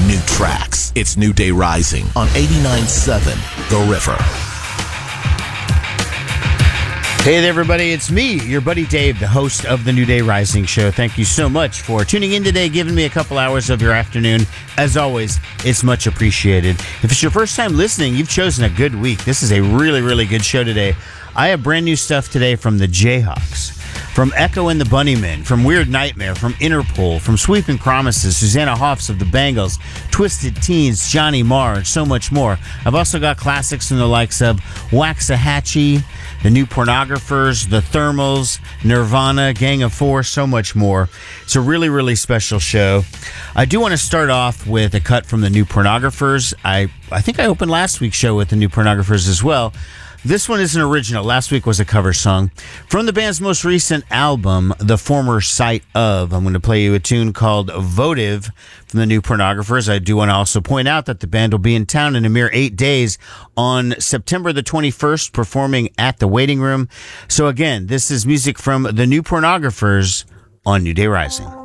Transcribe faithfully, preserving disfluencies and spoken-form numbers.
new tracks. It's New Day Rising on eighty-nine point seven The River. Hey there, everybody. It's me, your buddy Dave, the host of the New Day Rising show. Thank you so much for tuning in today, giving me a couple hours of your afternoon. As always, it's much appreciated. If it's your first time listening, you've chosen a good week. This is a really, really good show today. I have brand new stuff today from the Jayhawks, from Echo and the Bunnymen, from Weird Nightmare, from Interpol, from Sweeping Promises, Susanna Hoffs of the Bangles, Twisted Teens, Johnny Marr, and so much more. I've also got classics from the likes of Waxahachie, the New Pornographers, the Thermals, Nirvana, Gang of Four, so much more. It's a really, really special show. I do want to start off with a cut from the New Pornographers. I, I think I opened last week's show with the New Pornographers as well. This one is an original. Last week was a cover song. From the band's most recent album, The Former Sight Of, I'm going to play you a tune called Votive from the New Pornographers. I do want to also point out that the band will be in town in a mere eight days on September the twenty-first, performing at the Waiting Room. So again, this is music from the New Pornographers on New Day Rising.